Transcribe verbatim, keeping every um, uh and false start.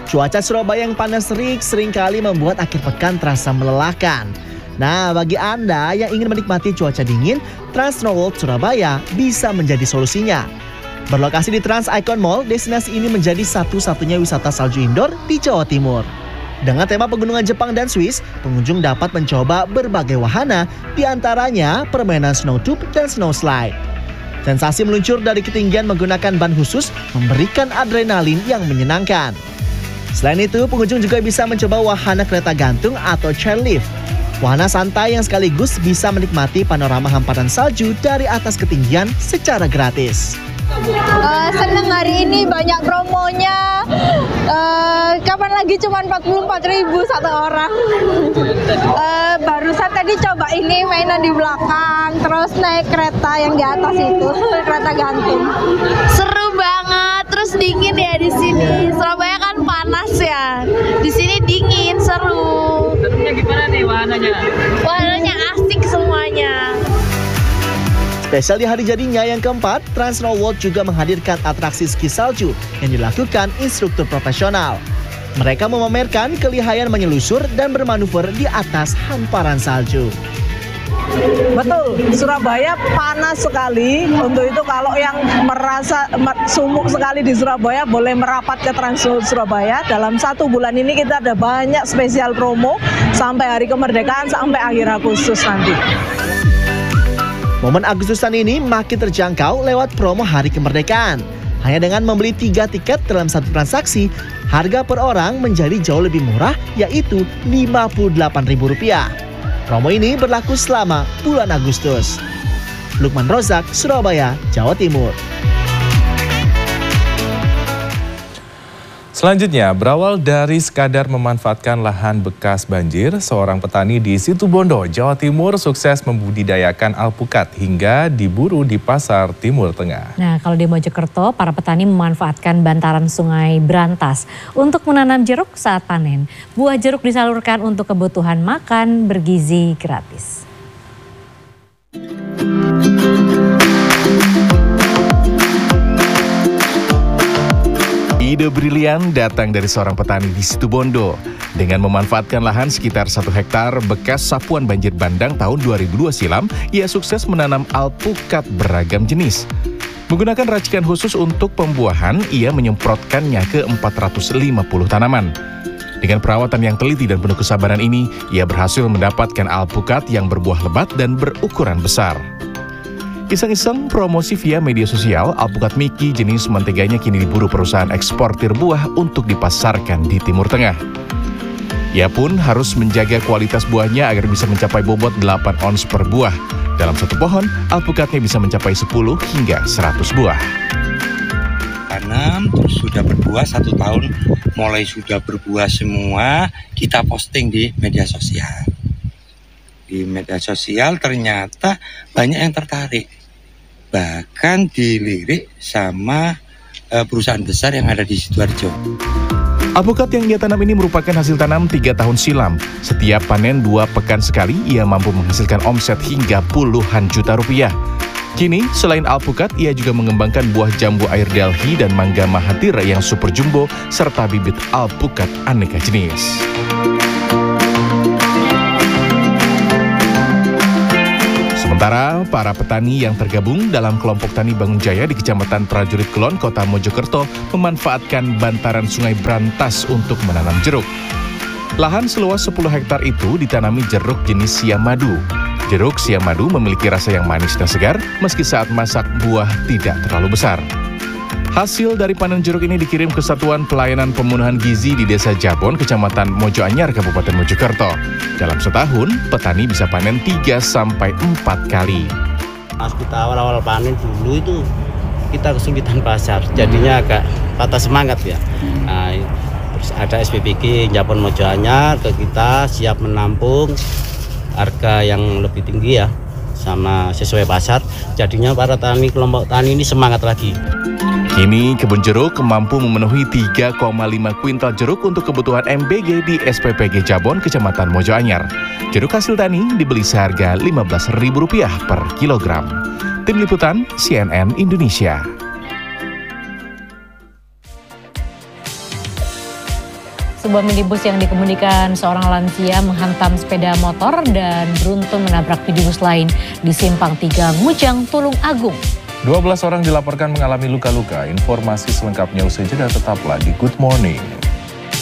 Cuaca Surabaya yang panas terik seringkali membuat akhir pekan terasa melelahkan. Nah, bagi Anda yang ingin menikmati cuaca dingin, Trans Snow World Surabaya bisa menjadi solusinya. Berlokasi di Trans Icon Mall, destinasi ini menjadi satu-satunya wisata salju indoor di Jawa Timur. Dengan tema pegunungan Jepang dan Swiss, pengunjung dapat mencoba berbagai wahana, diantaranya permainan snow tube dan snow slide. Sensasi meluncur dari ketinggian menggunakan ban khusus memberikan adrenalin yang menyenangkan. Selain itu, pengunjung juga bisa mencoba wahana kereta gantung atau chairlift. Wahana santai yang sekaligus bisa menikmati panorama hamparan salju dari atas ketinggian secara gratis. Uh, seneng hari ini banyak promonya. Uh, kapan lagi cuma empat puluh empat ribu satu orang. Uh, barusan tadi coba ini mainan di belakang, terus naik kereta yang di atas itu, kereta gantung. Seru banget, terus dingin ya di sini. Surabaya kan panas ya. Di sini dingin, seru. Serunya gimana nih wahananya? Wahananya asik semuanya. Spesial di hari jadinya yang keempat, Trans Snow World juga menghadirkan atraksi ski salju yang dilakukan instruktur profesional. Mereka memamerkan kelihayan menyelusur dan bermanuver di atas hamparan salju. Betul, Surabaya panas sekali. Untuk itu kalau yang merasa sumuk sekali di Surabaya boleh merapat ke Trans Surabaya. Dalam satu bulan ini kita ada banyak spesial promo sampai hari kemerdekaan sampai akhir Agustus nanti. Momen Agustusan ini makin terjangkau lewat promo hari kemerdekaan. Hanya dengan membeli tiga tiket dalam satu transaksi, harga per orang menjadi jauh lebih murah, yaitu lima puluh delapan ribu rupiah. Promo ini berlaku selama bulan Agustus. Lukman Rozak, Surabaya, Jawa Timur. Selanjutnya, berawal dari sekadar memanfaatkan lahan bekas banjir, seorang petani di Situbondo, Jawa Timur sukses membudidayakan alpukat hingga diburu di pasar Timur Tengah. Nah, kalau di Mojokerto, para petani memanfaatkan bantaran sungai Brantas untuk menanam jeruk saat panen. Buah jeruk disalurkan untuk kebutuhan makan bergizi gratis. Ide brilian datang dari seorang petani di Situbondo. Dengan memanfaatkan lahan sekitar satu hektar bekas sapuan banjir bandang tahun dua ribu dua silam, ia sukses menanam alpukat beragam jenis. Menggunakan racikan khusus untuk pembuahan, ia menyemprotkannya ke empat ratus lima puluh tanaman. Dengan perawatan yang teliti dan penuh kesabaran ini, ia berhasil mendapatkan alpukat yang berbuah lebat dan berukuran besar. Iseng-iseng promosi via media sosial, alpukat Miki jenis menteganya kini diburu perusahaan eksportir buah untuk dipasarkan di Timur Tengah. Ia pun harus menjaga kualitas buahnya agar bisa mencapai bobot delapan ons per buah. Dalam satu pohon, alpukatnya bisa mencapai sepuluh hingga seratus buah. Tanam, terus sudah berbuah satu tahun, mulai sudah berbuah semua, kita posting di media sosial. Di media sosial ternyata banyak yang tertarik. Bahkan dilirik sama uh, perusahaan besar yang ada di Sidoarjo. Alpukat yang ia tanam ini merupakan hasil tanam tiga tahun silam. Setiap panen dua pekan sekali, ia mampu menghasilkan omset hingga puluhan juta rupiah. Kini, selain alpukat, ia juga mengembangkan buah jambu air Delhi dan mangga mahathir yang super jumbo, serta bibit alpukat aneka jenis. Sementara para petani yang tergabung dalam kelompok Tani Bangun Jaya di Kecamatan Prajurit Kulon, Kota Mojokerto memanfaatkan bantaran sungai Brantas untuk menanam jeruk. Lahan seluas sepuluh hektar itu ditanami jeruk jenis siam madu. Jeruk siam madu memiliki rasa yang manis dan segar meski saat masak buah tidak terlalu besar. Hasil dari panen jeruk ini dikirim ke Satuan Pelayanan Pemenuhan Gizi di Desa Jabon, Kecamatan Mojo Anyar, Kabupaten Mojokerto. Dalam setahun, petani bisa panen tiga sampai empat kali. Pas kita awal-awal panen dulu itu, kita kesulitan pasar, jadinya agak patah semangat ya. Nah, terus ada S P P G Jabon Mojo Anyar ke kita, siap menampung harga yang lebih tinggi ya, sama sesuai pasar. Jadinya para tani, kelompok tani ini semangat lagi. Kini kebun jeruk mampu memenuhi tiga koma lima kuintal jeruk untuk kebutuhan M B G di S P P G Jabon, Kecamatan Mojo Anyar. Jeruk hasil tani dibeli seharga lima belas ribu rupiah per kilogram. Tim Liputan C N N Indonesia. Sebuah minibus yang dikemudikan seorang lansia menghantam sepeda motor dan beruntun menabrak minibus lain di Simpang tiga Ngujang, Tulung Agung. dua belas orang dilaporkan mengalami luka-luka. Informasi selengkapnya usai jeda, tetaplah di Good Morning.